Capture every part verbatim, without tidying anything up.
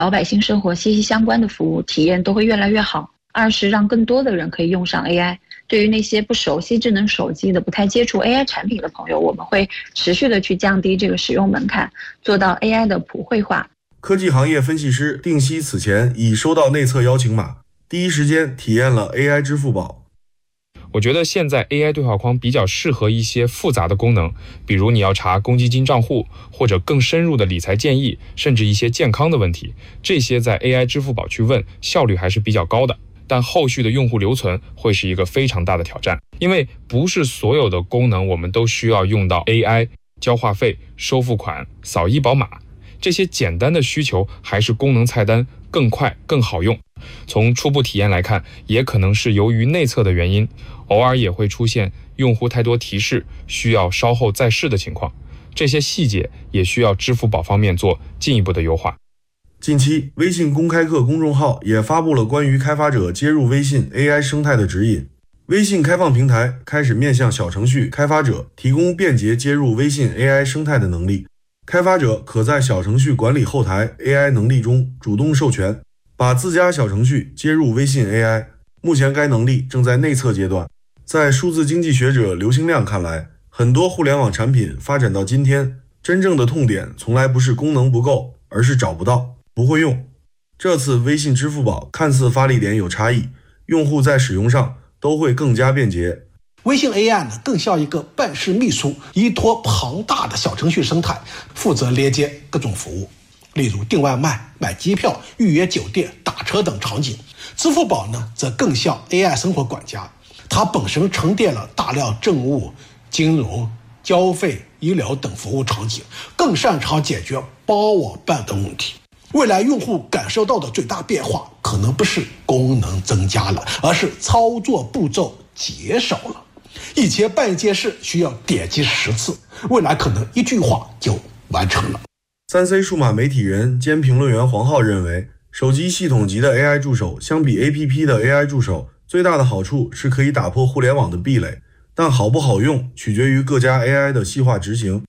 老百姓生活息息相关的服务体验都会越来越好。二是让更多的人可以用上 A I。对于那些不熟悉智能手机的、不太接触 A I 产品的朋友，我们会持续的去降低这个使用门槛，做到 A I 的普惠化。 科技行业分析师定西此前已收到内测邀请码，第一时间体验了 A I 支付宝。 我觉得现在 A I 对话框比较适合一些复杂的功能，比如你要查公积金账户，或者更深入的理财建议，甚至一些健康的问题，这些在 A I 支付宝去问，效率还是比较高的。但后续的用户留存会是一个非常大的挑战，因为不是所有的功能我们都需要用到 A I， 交话费、收付款、扫医保码，这些简单的需求还是功能菜单更快更好用。从初步体验来看，也可能是由于内测的原因，偶尔也会出现用户太多提示，需要稍后再试的情况，这些细节也需要支付宝方面做进一步的优化。 近期，微信公开课公众号也发布了关于开发者接入微信 A I 生态的指引。微信开放平台开始面向小程序开发者提供便捷接入微信 A I 生态的能力。开发者可在小程序管理后台 A I 能力中主动授权，把自家小程序接入微信 A I。目前该能力正在内测阶段。在数字经济学者刘兴亮看来，很多互联网产品发展到今天，真正的痛点从来不是功能不够，而是找不到。不会用。这次微信支付宝看似发力点有差异，用户在使用上都会更加便捷。 微信 A I 呢，更像一个办事秘书，依托庞大的小程序生态，负责连接各种服务，例如订外卖、买机票、预约酒店、打车等场景。支付宝呢，则更像 A I 生活管家，它本身沉淀了大量政务、金融、交费、医疗等服务场景，更擅长解决包网办等问题。未来用户感受到的最大变化，可能不是功能增加了，而是操作步骤减少了。以前办一件事需要点击十次，未来可能一句话就完成了。 三 C 数码媒体人兼评论员黄浩认为，手机系统级的 A I 助手相比 A P P 的 A I 助手，最大的好处是可以打破互联网的壁垒，但好不好用取决于各家 A I 的细化执行。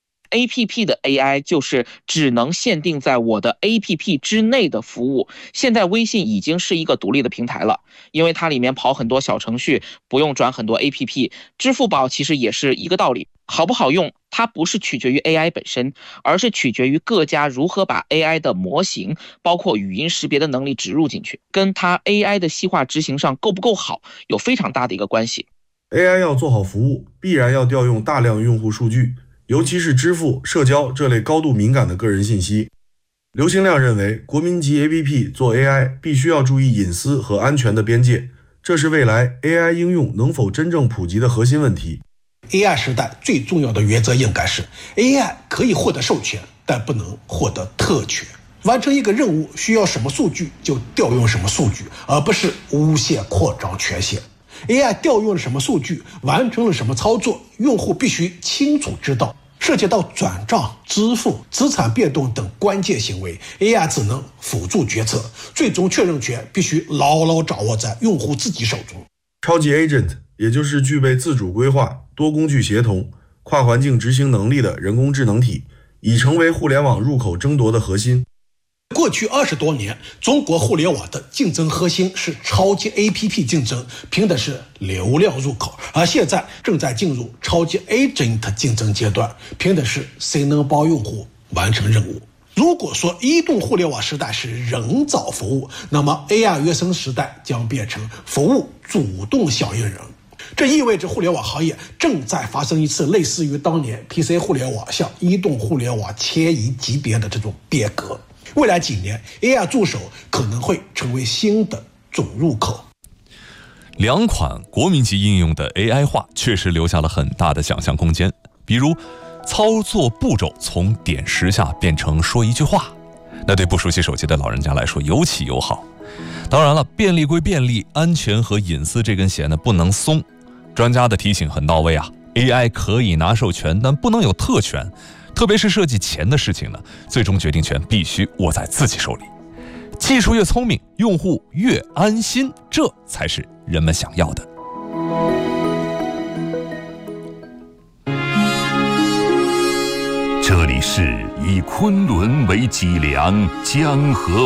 A P P 的 A I 就是只能限定在我的 A P P 之内的服务。现在微信已经是一个独立的平台了，因为它里面跑很多小程序，不用转很多 A P P。支付宝其实也是一个道理，好不好用，它不是取决于 A I 本身，而是取决于各家如何把 A I 的模型，包括语音识别的能力植入进去，跟它 A I 的细化执行上够不够好，有非常大的一个关系。 A I 要做好服务，必然要调用大量用户数据，尤其是支付、社交这类高度敏感的个人信息。刘兴亮认为，国民级 A P P 做 A I 必须要注意隐私和安全的边界，这是未来 A I 应用能否真正普及的核心问题。 A I 时代最重要的原则应该是 A I 可以获得授权，但不能获得特权。完成一个任务需要什么数据就调用什么数据，而不是无限扩张权限。A I 调用了什么数据，完成了什么操作，用户必须清楚知道。涉及到转账、支付、资产变动等关键行为， A I 只能辅助决策，最终确认权必须牢牢掌握在用户自己手中。 超级 Agent 也就是具备自主规划、多工具协同、跨环境执行能力的人工智能体，已成为互联网入口争夺的核心。 过去二十多年，中国互联网的竞争核心是超级 A P P 竞争，拼的是流量入口，而现在正在进入超级 Agent 竞争阶段，拼的是谁能帮用户完成任务。如果说移动互联网时代是人找服务，那么 A R 原生时代将变成服务主动响应人。这意味着互联网行业正在发生一次类似于当年 P C 互联网向移动互联网迁移级别的这种变革。未来几年 A R 助手可能会成为新的总入口。 两款国民级应用的 A I 化确实留下了很大的想象空间，比如操作步骤从点十下变成说一句话，那对不熟悉手机的老人家来说尤其友好。当然了，便利归便利，安全和隐私这根弦呢不能松。专家的提醒很到位啊 ，A I 可以拿授权，但不能有特权。特别是涉及钱的事情呢，最终决定权必须握在自己手里。技术越聪明，用户越安心，这才是人们想要的。 这里是以昆仑为脊梁，江河